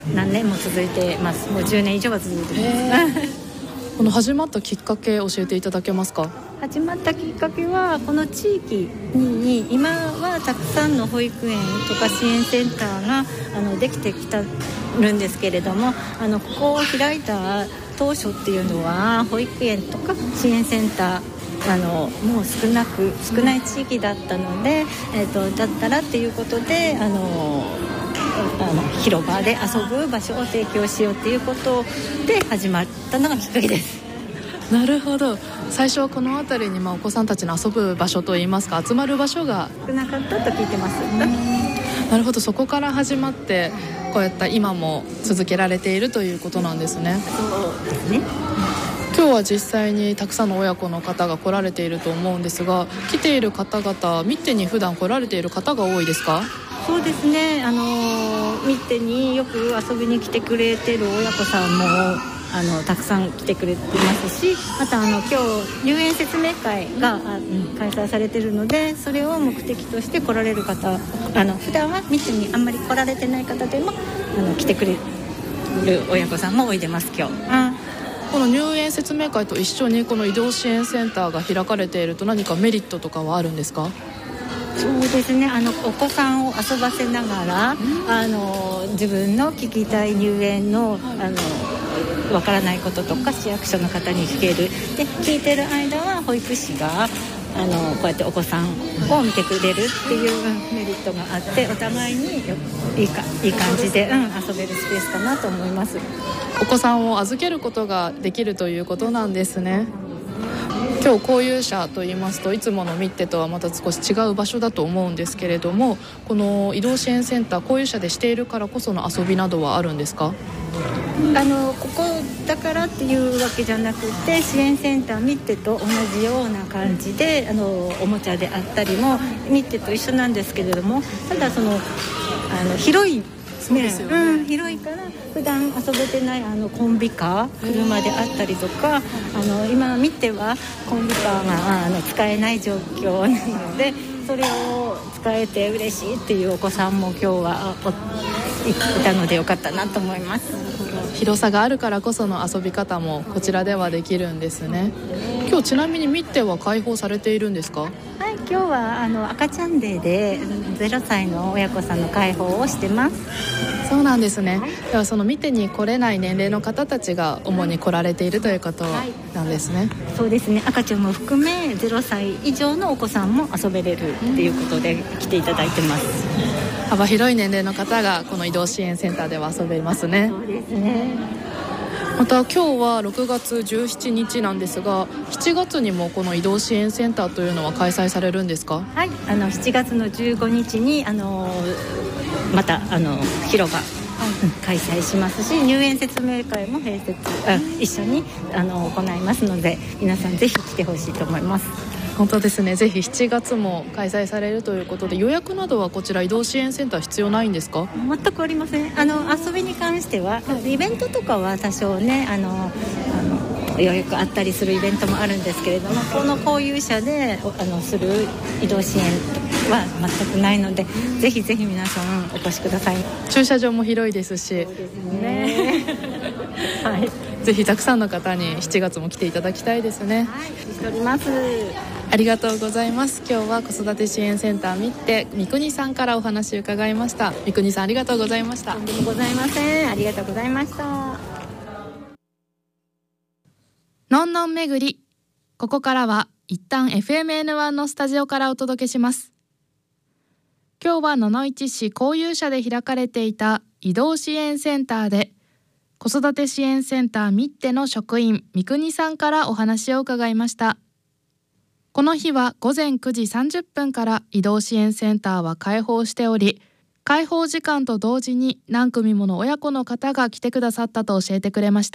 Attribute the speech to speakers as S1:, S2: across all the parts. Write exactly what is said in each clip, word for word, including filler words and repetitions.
S1: 何年も続いてます。もうじゅうねん以上は続いてます
S2: この始まったきっかけ教えていただけますか？
S1: 始まったきっかけはこの地域に今はたくさんの保育園とか支援センターがあのできてきたるんですけれども、あのここを開いた当初っていうのは保育園とか支援センターあのもう少なく少ない地域だったので、えーと、だったらっていうことであのあの広場で遊ぶ場所を提供しようっていうことで始まったのがきっかけです。
S2: なるほど。最初はこの辺りに、まあ、お子さんたちの遊ぶ場所といいますか集まる場所が
S1: 少なかったと聞いてます。
S2: なるほど。そこから始まってこうやった今も続けられているということなんですね。
S1: そうですね。
S2: 今日は実際にたくさんの親子の方が来られていると思うんですが、来ている方々ミッテに普段来られている方が多いですか？
S1: そうですね、あのミッテによく遊びに来てくれてる親子さんもあのたくさん来てくれてますし、またあの今日入園説明会が、うん、開催されているので、それを目的として来られる方、あの普段はミッテにあんまり来られてない方でもあの来てくれる親子さんもおいでます今日、うん。
S2: この入園説明会と一緒にこの移動支援センターが開かれていると何かメリットとかはあるんですか？
S1: そうですね、あのお子さんを遊ばせながら、あの自分の聞きたい入園のあのわからないこととか市役所の方に聞ける。で聞いてる間は保育士があのこうやってお子さんを見てくれるっていうメリットがあって、お互いにいいかいい感じで、うん、遊べるスペースかなと思います。
S2: お子さんを預けることができるということなんですね。今日交友者といいますといつものミッテとはまた少し違う場所だと思うんですけれども、この移動支援センター交友者でしているからこその遊びなどはあるんですか？
S1: あのここだからっていうわけじゃなくて、支援センターミッテと同じような感じであのおもちゃであったりもミッテと一緒なんですけれども、ただそのあの広い
S2: そうですよね、
S1: うん、広いから普段遊べてないあのコンビカー車であったりとか、あの今見てはコンビカーがあの使えない状況なので、それを使えて嬉しいっていうお子さんも今日はいたのでよかったなと思います。
S2: 広さがあるからこその遊び方もこちらではできるんですね。今日ちなみにミッテは開放されているんですか？
S1: はい、今日はあの赤ちゃんデーでゼロさいの親子さんの開放をしてます。
S2: そうなんですね。ではそのミッテに来れない年齢の方たちが主に来られているということなんですね、はい、
S1: そうですね。赤ちゃんも含めゼロさい以上のお子さんも遊べれるっていうことで来ていただいてます。
S2: 幅広い年齢の方がこの移動支援センターでは遊べますね。
S1: そうですね。
S2: また今日はろくがつじゅうしちにちなんですが、しちがつにもこの移動支援センターというのは開催されるんですか？
S1: はい、あのしちがつのじゅうごにちにあのまたあの広場、はい、開催しますし、入園説明会も併設あ一緒にあの行いますので、皆さんぜひ来てほしいと思います。
S2: 本当ですね。ぜひしちがつも開催されるということで、予約などはこちら移動支援センター必要ないんですか？
S1: 全くありません。あの遊びに関してはイベントとかは多少ねあのあの予約あったりするイベントもあるんですけれども、この交友者であのする移動支援は全くないので、ぜひぜひ皆さんお越しください。
S2: 駐車場も広いですし、
S1: そうですねはい、
S2: ぜひたくさんの方にしちがつも来ていただきたいですね。
S1: はい、しております。
S2: ありがとうございます。今日は子育て支援センターミッテ三国さんからお話を伺いました。三国さんありがとうございました。
S1: とんでもございません。ありがとうございました。
S3: のんのん巡り、ここからは一旦 エフエムエヌワン のスタジオからお届けします。今日は野々市市交友者で開かれていた移動支援センターで子育て支援センターミッテの職員三国さんからお話を伺いました。この日はごぜんくじさんじゅっぷんから移動支援センターは開放しており、開放時間と同時に何組もの親子の方が来てくださったと教えてくれました。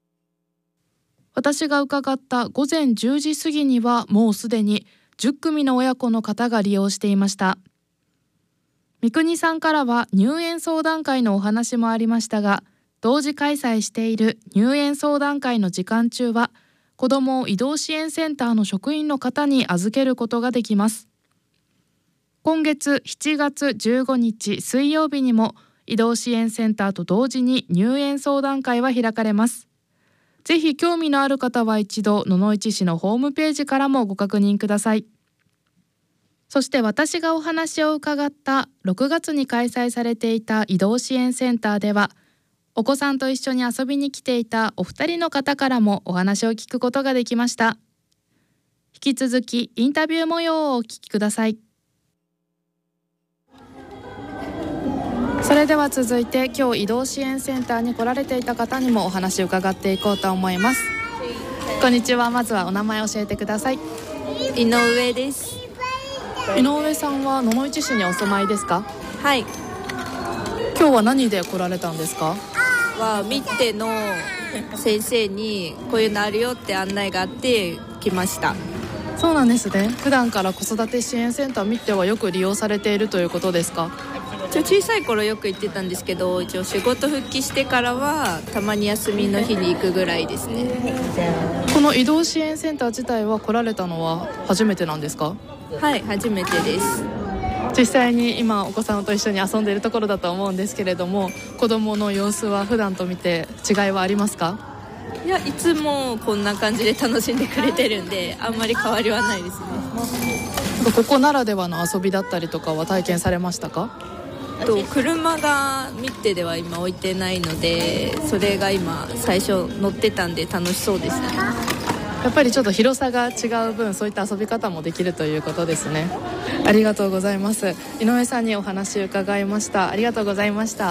S3: 私が伺ったごぜんじゅうじ過ぎにはもうすでにじゅっくみの親子の方が利用していました。三国さんからは入園相談会のお話もありましたが、同時開催している入園相談会の時間中は子どもを移動支援センターの職員の方に預けることができます。今月しちがつじゅうごにち水曜日にも移動支援センターと同時に入園相談会は開かれます。ぜひ興味のある方は一度野々市市のホームページからもご確認ください。そして私がお話を伺ったろくがつに開催されていた移動支援センターでは、お子さんと一緒に遊びに来ていたお二人の方からもお話を聞くことができました。引き続きインタビュー模様をお聞きください。それでは続いて今日移動支援センターに来られていた方にもお話を伺っていこうと思います。こんにちは。まずはお名前を教えてください。
S4: 井上です。
S3: 井上さんは野々市市にお住まいですか？
S4: はい。
S3: 今日は何で来られたんですか？
S4: はミッテの先生にこういうのあるよって案内があって来ました。
S3: そうなんですね。普段から子育て支援センターミッテはよく利用されているということですか？
S4: 一応小さい頃よく行ってたんですけど、一応仕事復帰してからはたまに休みの日に行くぐらいですね。
S3: この移動支援センター自体は来られたのは初めてなんですか？
S4: はい、初めてです。
S3: 実際に今お子さんと一緒に遊んでいるところだと思うんですけれども、子どもの様子は普段と見て違いはありますか？
S4: いや、いつもこんな感じで楽しんでくれてるんであんまり変わりはないですね。
S3: ここならではの遊びだったりとかは体験されましたか？
S4: と車がミッテでは今置いてないので、それが今最初乗ってたんで楽しそうですね。
S3: やっぱりちょっと広さが違う分、そういった遊び方もできるということですね。ありがとうございます。井上さんにお話を伺いました。ありがとうございました。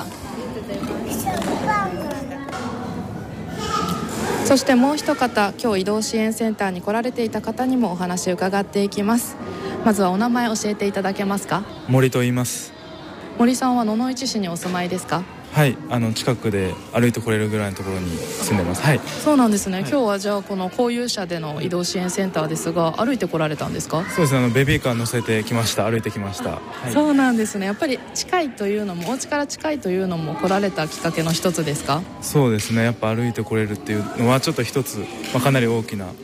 S3: そしてもう一方、今日移動支援センターに来られていた方にもお話を伺っていきます。まずはお名前教えていただけますか？
S5: 森と言います。
S3: 森さんは野々市市にお住まいですか？
S5: はい、あの近くで歩いてこれるぐらいのところに住んでます。はい。
S3: そうなんですね、
S5: はい、
S3: 今日はじゃあこの公有車での移動支援センターですが、歩いてこられたんですか？
S5: そうですね、あのベビーカー乗せてきました。歩いてきました。はい、
S3: そうなんですね。やっぱり近いというのも、お家から近いというのも来られたきっかけの一つですか？
S5: そうですね、やっぱ歩いてこれるっていうのはちょっと一つ、まあ、かなり大きな、はい、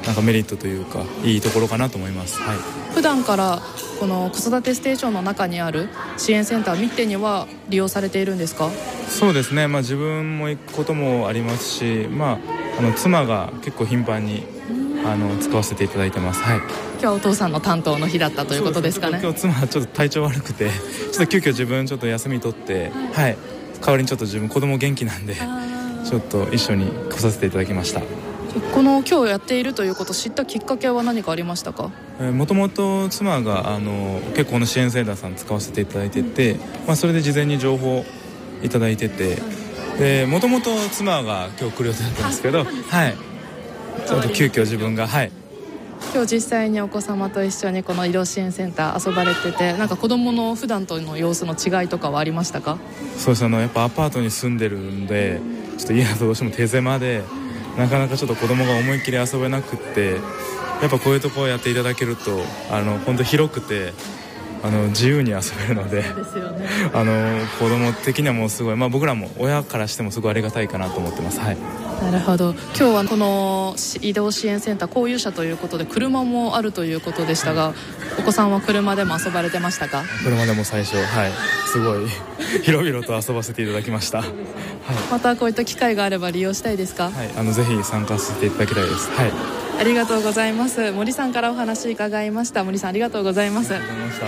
S5: なんかメリットというかいいところかなと思います。はい。
S3: 普段からこの子育てステーションの中にある支援センターミッテには利用されているんですか？
S5: そうですね、まあ、自分も行くこともありますし、まあ、あの妻が結構頻繁にあの使わせていただいてます。はい。
S3: 今日はお父さんの担当の日だったということですかね。
S5: 今日妻はちょっと体調悪くてちょっと急遽自分ちょっと休み取って、はいはい、代わりにちょっと自分子供元気なんでちょっと一緒に来させていただきました。
S3: この今日やっているということを知ったきっかけは何かありましたか？
S5: もともと妻があの結構この支援センターさん使わせていただいてて、うん、まあ、それで事前に情報いただいてて、でもともと妻が今日来る予定だったんですけど、はい、ちょっと急遽自分が、はい、
S3: 今日実際にお子様と一緒にこの移動支援センター遊ばれてて、なんか子どもの普段との様子の違いとかはありましたか？
S5: そうです、あのやっぱアパートに住んでるんで、ちょっと家だとどうしても手狭でなかなかちょっと子供が思いっきり遊べなくって、やっぱこういうところをやっていただけるとあの本当広くてあの自由に遊べるので、
S3: ですよね、
S5: あの子供的にはもうすごい、まあ、僕らも親からしてもすごいありがたいかなと思ってます。はい。
S3: なるほど。今日はこの移動支援センター公有車ということで車もあるということでしたが、お子さんは車でも遊ばれてましたか？
S5: 車でも最初、はい、すごい広々と遊ばせていただきました。はい、
S3: またこういった機会があれば利用したいですか？
S5: はい、あのぜひ参加させていただきたいです。はい、
S3: ありがとうございます。森さんからお話伺いました。森さんありがとうございます。
S5: ありがとうございました。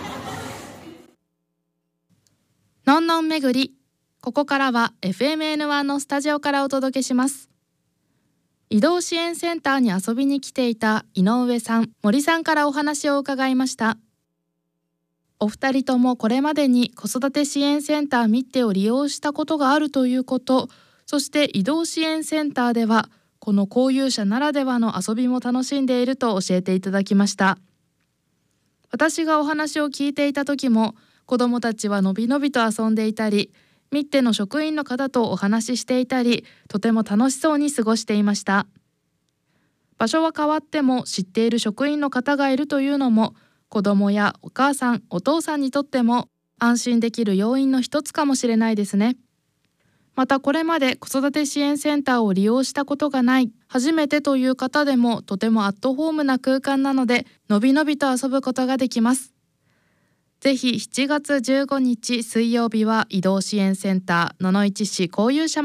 S3: のんのん巡り、ここからは エフエムエヌワン のスタジオからお届けします。移動支援センターに遊びに来ていた井上さん、森さんからお話を伺いました。お二人ともこれまでに子育て支援センターミッテを利用したことがあるということ、そして移動支援センターではこの公有車ならではの遊びも楽しんでいると教えていただきました。私がお話を聞いていた時も子どもたちはのびのびと遊んでいたり、ミッテの職員の方とお話ししていたり、とても楽しそうに過ごしていました。場所は変わっても知っている職員の方がいるというのも、子どもやお母さん、お父さんにとっても安心できる要因の一つかもしれないですね。またこれまで子育て支援センターを利用したことがない、初めてという方でもとてもアットホームな空間なので、のびのびと遊ぶことができます。 ぜひしちがつじゅうごにち水曜日は移動支援センター野々市市交友者